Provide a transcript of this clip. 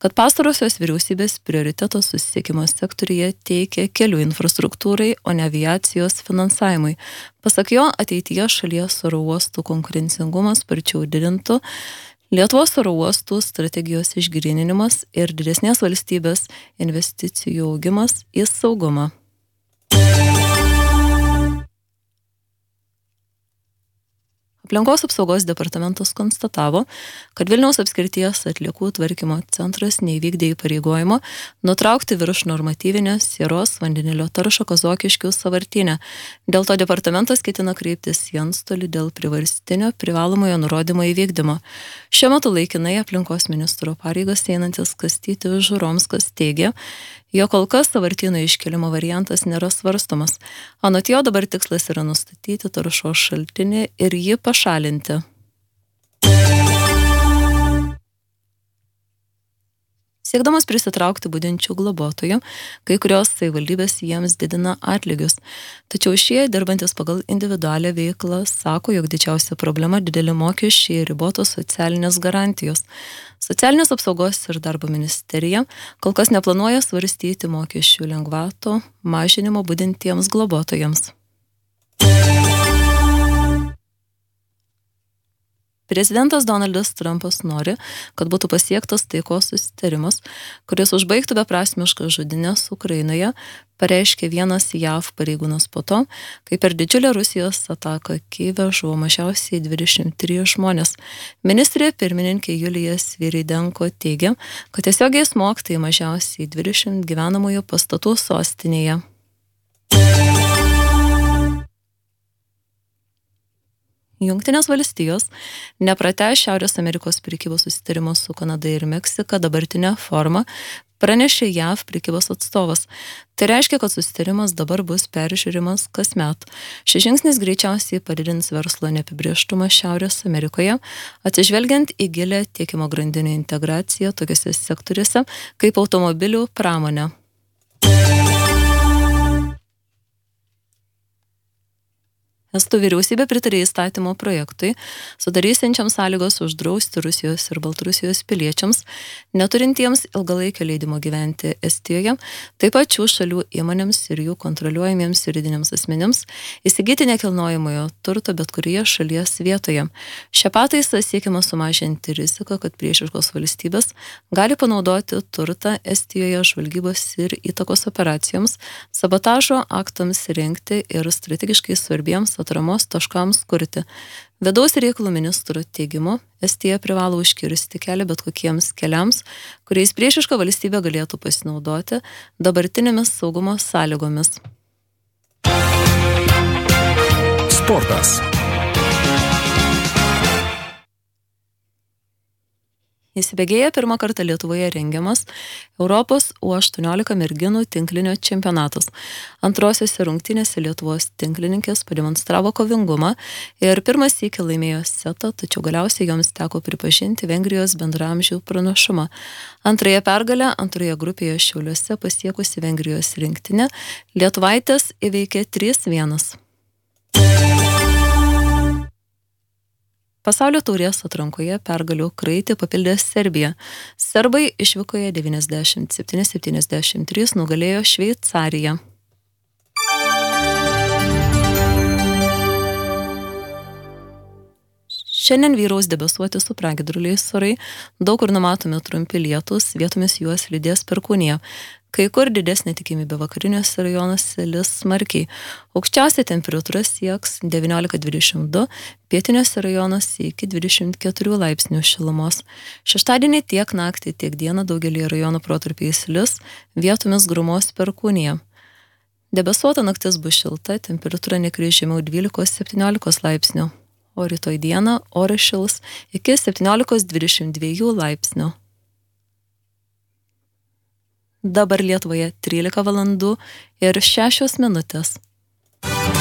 kad pastarosios vyriausybės prioritetos susisiekimo sektoriuje teikia kelių infrastruktūrai, o ne aviacijos finansavimui. Pasak jo, ateityje šalies oro uostų konkurencingumas sparčiau didintų Lietuvos oro uostų strategijos išgryninimas ir didesnės valstybės investicijų augimas į saugumą. Aplinkos apsaugos departamentas konstatavo, kad Vilniaus apskrities atliekų tvarkymo centras neįvykdė įpareigojimo nutraukti virš normatyvinės sieros vandenilio taršą Kazokiškių sąvartyne. Dėl to departamentas ketina kreiptis į antstolį dėl priverstinio privalomojo nurodymo įvykdymo. Šiuo metu laikinai aplinkos ministro pareigas einantis Kastytis Žuromskas teigia, jo kol kas sąvartyno iškelimo variantas nėra svarstomas. Anot jo dabar tikslas yra nustatyti taršos šaltinį ir jį pašalinti. Siekdamas prisitraukti budinčių globotojų, kai kurios savivaldybės jiems didina atlygius. Tačiau šie, dirbantis pagal individualią veiklą, sako, jog didžiausia problema dideli mokesčiai ir ribotos socialinės garantijos. Socialinės apsaugos ir darbo ministerija kol kas neplanuoja svarstyti mokesčių lengvatų mažinimo budintiems globotojams. Prezidentas Donaldas Trumpas nori, kad būtų pasiektas taikos susitarimas, kuris užbaigtų beprasmiškas žudynes Ukrainoje, pareiškė vienas JAV pareigūnas po to, kai per didžiulę Rusijos ataką Kyjive žuvo mažiausiai 23 žmonės. Ministrė pirmininkė Julija Sviridenko teigia, kad tiesiogiai smogta į mažiausiai 20 gyvenamųjų pastatų sostinėje. Jungtinės valstijos nepratęs Šiaurės Amerikos prekybos susitarimo su Kanada ir Meksika dabartinę formą, pranešė JAV prekybos atstovas. Tai reiškia, kad susitarimas dabar bus peržiūrimas kasmet. Šis žingsnis greičiausiai padidins verslo neapibrėžtumą Šiaurės Amerikoje, atsižvelgiant į gilę tiekimo grandinių integraciją tokiuose sektoriuose kaip automobilių pramonė. Estų vyriausybė pritarė įstatymo projektui, sudarysiančiam sąlygos uždrausti Rusijos ir Baltarusijos piliečiams, neturintiems ilgalaikio leidimo gyventi Estijoje, taip pat šių šalių įmonėms ir jų kontroliuojamiems juridiniams asmenims įsigyti nekilnojamojo turto bet kurioje šalies vietoje. Šią pataisą siekiama sumažinti riziką, kad priešiškos valstybės gali panaudoti turtą Estijoje žvalgybos ir įtakos operacijoms, sabotažo aktams rengti ir strategiškai svarbiems atramos taškams kurti. Vidaus reikalų ministro teigimu, Estija privalo užkirsti kelią bet kokiems keliams, kuriais priešiška valstybė galėtų pasinaudoti dabartinėmis saugumo sąlygomis. Sportas. Įsibėgėja pirmą kartą Lietuvoje rengiamas Europos U18 merginų tinklinio čempionatas. Antrosiose rungtynėse Lietuvos tinklininkės pademonstravo kovingumą ir pirmą sykį laimėjo setą, tačiau galiausiai joms teko pripažinti Vengrijos bendraamžių pranašumą. Antrąją pergalę antroje grupėje Šiauliuose pasiekusi Vengrijos rinktinė lietuvaitės įveikė 3-1. Pasaulio taurės atrankoje pergalių kraitį papildė Serbija. Serbai išvykoje 97-73 nugalėjo Šveicariją. Šiandien vyraus debesuoti su pragiedruliais orai, daug kur numatomi trumpi lietūs, vietomis juos lydės perkūnija. Kai kur didesnė tikimybė vakariniuose rajonuose lis smarkiai. Aukščiausia temperatūra sieks 19-22, pietiniuose rajonuose iki 24 laipsnių šilumos. Šeštadienį tiek naktį, tiek dieną daugelį rajonų protarpiais lis, vietomis grumos perkūnija. Debesuota naktis bus šilta, temperatūra nekris žemiau 12-17 laipsnių, o rytoj dieną oras šils iki 17-22 laipsnių. Dabar Lietuvoje 13 valandų ir 6 minutės.